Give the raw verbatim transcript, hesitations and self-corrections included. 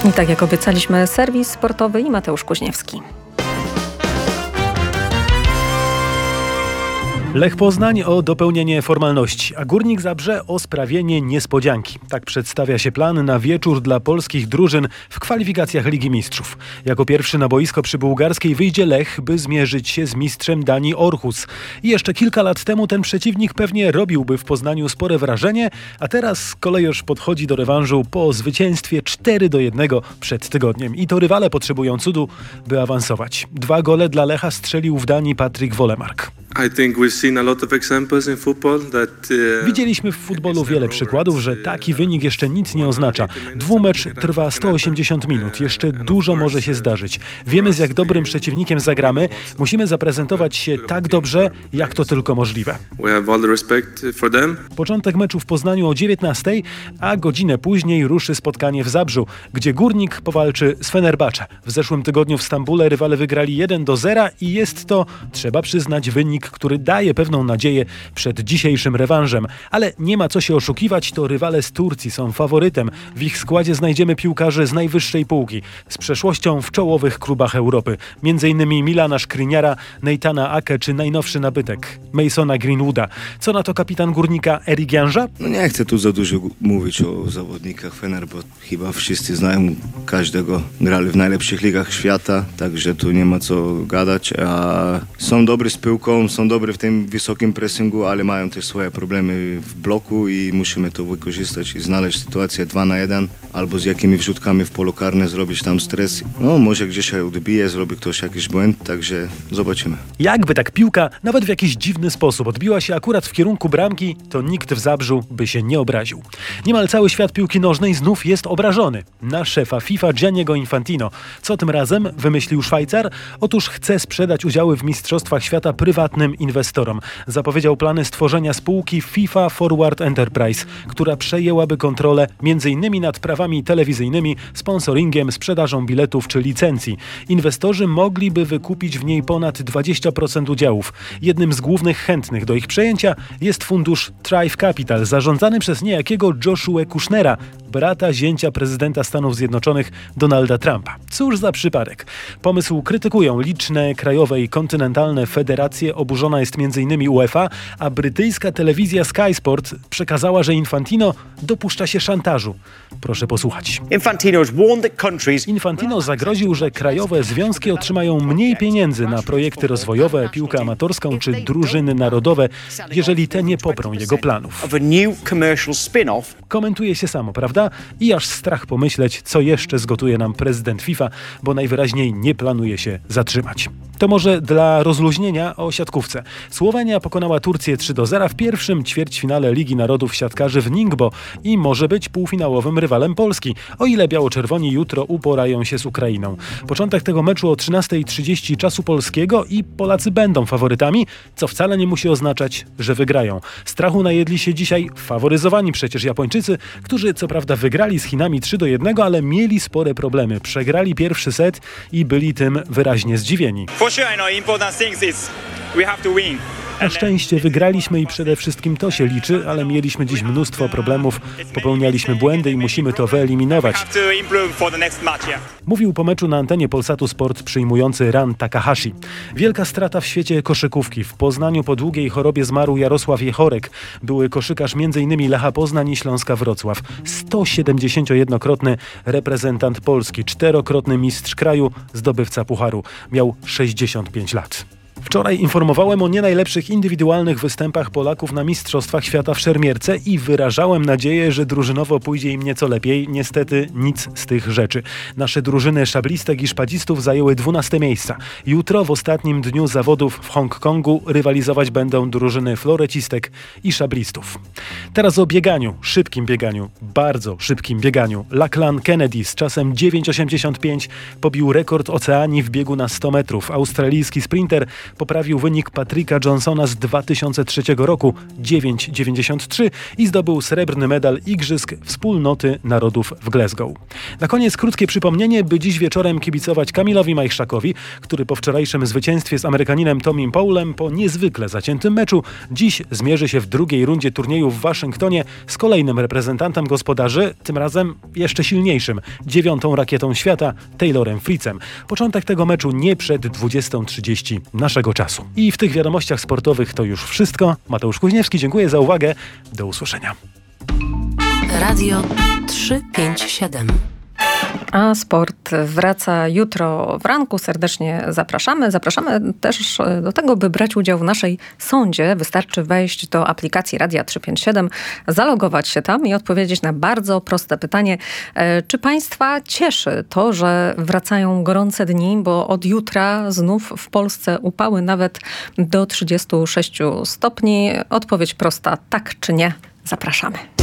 I tak jak obiecaliśmy, serwis sportowy i Mateusz Kuźniewski. Lech Poznań o dopełnienie formalności, a Górnik Zabrze o sprawienie niespodzianki. Tak przedstawia się plan na wieczór dla polskich drużyn w kwalifikacjach Ligi Mistrzów. Jako pierwszy na boisko przy Bułgarskiej wyjdzie Lech, by zmierzyć się z mistrzem Danii Aarhus. I jeszcze kilka lat temu ten przeciwnik pewnie robiłby w Poznaniu spore wrażenie, a teraz kolejorz podchodzi do rewanżu po zwycięstwie cztery do jednego przed tygodniem. I to rywale potrzebują cudu, by awansować. Dwa gole dla Lecha strzelił w Danii Patryk Wolemark. Widzieliśmy w futbolu wiele przykładów, że taki wynik jeszcze nic nie oznacza. Dwumecz trwa sto osiemdziesiąt minut. Jeszcze dużo może się zdarzyć. Wiemy, z jak dobrym przeciwnikiem zagramy. Musimy zaprezentować się tak dobrze, jak to tylko możliwe. Początek meczu w Poznaniu o dziewiętnastej, a godzinę później ruszy spotkanie w Zabrzu, gdzie Górnik powalczy z Fenerbahce. W zeszłym tygodniu w Stambule rywale wygrali jeden do zera i jest to, trzeba przyznać, wynik, który daje pewną nadzieję przed dzisiejszym rewanżem. Ale nie ma co się oszukiwać, to rywale z Turcji są faworytem. W ich składzie znajdziemy piłkarzy z najwyższej półki, z przeszłością w czołowych klubach Europy. Między innymi Milana Skriniara, Neithana Ake czy najnowszy nabytek Masona Greenwooda. Co na to kapitan Górnika Erik Janża? No nie chcę tu za dużo mówić o zawodnikach Fener, bo chyba wszyscy znają każdego. Grali w najlepszych ligach świata, także tu nie ma co gadać. A są dobrzy z piłką, są dobry w tym wysokim pressingu, ale mają też swoje problemy w bloku i musimy to wykorzystać i znaleźć sytuację dwa na jeden albo z jakimi wrzutkami w polu karne zrobić tam stres. No może gdzieś się odbije, zrobi ktoś jakiś błęd, także zobaczymy. Jakby tak piłka nawet w jakiś dziwny sposób odbiła się akurat w kierunku bramki, to nikt w Zabrzu by się nie obraził. Niemal cały świat piłki nożnej znów jest obrażony na szefa FIFA Gianniego Infantino. Co tym razem wymyślił Szwajcar? Otóż chce sprzedać udziały w Mistrzostwach Świata prywatnym inwestorom. Zapowiedział plany stworzenia spółki FIFA Forward Enterprise, która przejęłaby kontrolę między innymi nad prawami telewizyjnymi, sponsoringiem, sprzedażą biletów czy licencji. Inwestorzy mogliby wykupić w niej ponad dwadzieścia procent udziałów. Jednym z głównych chętnych do ich przejęcia jest fundusz Thrive Capital, zarządzany przez niejakiego Joshua Kushnera, brata zięcia prezydenta Stanów Zjednoczonych Donalda Trumpa. Cóż za przypadek. Pomysł krytykują liczne krajowe i kontynentalne federacje. Oburzona jest między innymi UEFA, a brytyjska telewizja Sky Sport przekazała, że Infantino dopuszcza się szantażu. Proszę posłuchać. Infantino zagroził, że krajowe związki otrzymają mniej pieniędzy na projekty rozwojowe, piłkę amatorską czy drużyny narodowe, jeżeli te nie poprą jego planów. Komentuje się samo, prawda? I aż strach pomyśleć, co jeszcze zgotuje nam prezydent FIFA, bo najwyraźniej nie planuje się zatrzymać. To może dla rozluźnienia o siatkówce. Słowenia pokonała Turcję trzy do zera w pierwszym ćwierćfinale Ligi Narodów siatkarzy w Ningbo i może być półfinałowym rywalem Polski, o ile biało-czerwoni jutro uporają się z Ukrainą. Początek tego meczu o trzynastej trzydzieści czasu polskiego i Polacy będą faworytami, co wcale nie musi oznaczać, że wygrają. Strachu najedli się dzisiaj faworyzowani przecież Japończycy, którzy co prawda wygrali z Chinami trzy do jednego, ale mieli spore problemy. Przegrali pierwszy set i byli tym wyraźnie zdziwieni. Na szczęście wygraliśmy i przede wszystkim to się liczy, ale mieliśmy dziś mnóstwo problemów, popełnialiśmy błędy i musimy to wyeliminować. Mówił po meczu na antenie Polsatu Sport przyjmujący Ran Takahashi. Wielka strata w świecie koszykówki. W Poznaniu po długiej chorobie zmarł Jarosław Jechorek. Były koszykarz między innymi Lecha Poznań i Śląska Wrocław. sto siedemdziesięciojednokrotny reprezentant Polski, czterokrotny mistrz kraju, zdobywca pucharu. Miał sześćdziesiąt pięć lat. Wczoraj informowałem o nie najlepszych indywidualnych występach Polaków na Mistrzostwach Świata w szermierce i wyrażałem nadzieję, że drużynowo pójdzie im nieco lepiej. Niestety nic z tych rzeczy. Nasze drużyny szablistek i szpadzistów zajęły dwunaste miejsca. Jutro w ostatnim dniu zawodów w Hongkongu rywalizować będą drużyny florecistek i szablistów. Teraz o bieganiu, szybkim bieganiu, bardzo szybkim bieganiu. Lachlan Kennedy z czasem dziewięć osiemdziesiąt pięć pobił rekord Oceanii w biegu na sto metrów. Australijski sprinter poprawił wynik Patricka Johnsona z dwa tysiące trzeciego roku dziewięć dziewięćdziesiąt trzy i zdobył srebrny medal Igrzysk Wspólnoty Narodów w Glasgow. Na koniec krótkie przypomnienie, by dziś wieczorem kibicować Kamilowi Majchrzakowi, który po wczorajszym zwycięstwie z Amerykaninem Tommym Powellem po niezwykle zaciętym meczu dziś zmierzy się w drugiej rundzie turnieju w Waszyngtonie z kolejnym reprezentantem gospodarzy, tym razem jeszcze silniejszym, dziewiątą rakietą świata, Taylorem Fritzem. Początek tego meczu nie przed dwudziestą trzydzieści naszego czasu. I w tych wiadomościach sportowych to już wszystko. Mateusz Kuźniewski, dziękuję za uwagę. Do usłyszenia. Radio trzysta pięćdziesiąt siedem. A sport wraca jutro w ranku. Serdecznie zapraszamy. Zapraszamy też do tego, by brać udział w naszej sądzie. Wystarczy wejść do aplikacji Radia trzysta pięćdziesiąt siedem, zalogować się tam i odpowiedzieć na bardzo proste pytanie. Czy Państwa cieszy to, że wracają gorące dni, bo od jutra znów w Polsce upały nawet do trzydziestu sześciu stopni? Odpowiedź prosta: tak czy nie? Zapraszamy.